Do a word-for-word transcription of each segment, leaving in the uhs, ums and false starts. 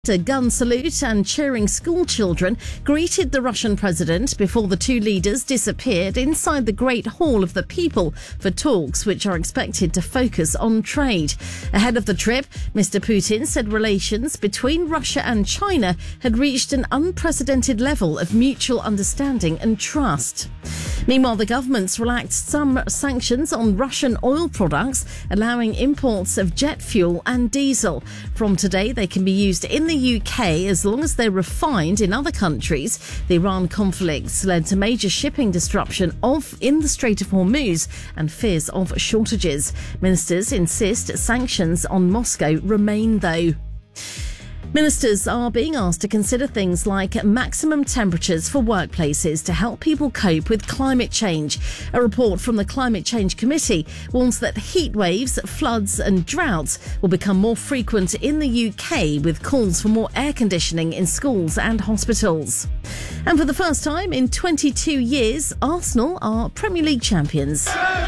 A gun salute and cheering school children greeted the Russian president before the two leaders disappeared inside the Great Hall of the People for talks which are expected to focus on trade. Ahead of the trip, Mister Putin said relations between Russia and China had reached an unprecedented level of mutual understanding and trust. Meanwhile, the government's relaxed some sanctions on Russian oil products, allowing imports of jet fuel and diesel. From today, they can be used in the U K as long as they're refined in other countries. The Iran conflict led to major shipping disruption of in the Strait of Hormuz and fears of shortages. Ministers insist sanctions on Moscow remain, though. Ministers are being asked to consider things like maximum temperatures for workplaces to help people cope with climate change. A report from the Climate Change Committee warns that heat waves, floods and droughts will become more frequent in the U K, with calls for more air conditioning in schools and hospitals. And for the first time in twenty-two years, Arsenal are Premier League champions.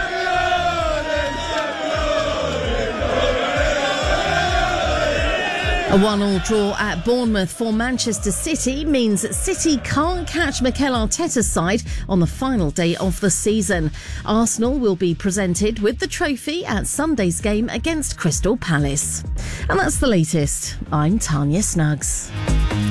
A one-all draw at Bournemouth for Manchester City means City can't catch Mikel Arteta's side on the final day of the season. Arsenal will be presented with the trophy at Sunday's game against Crystal Palace. And that's the latest. I'm Tanya Snuggs.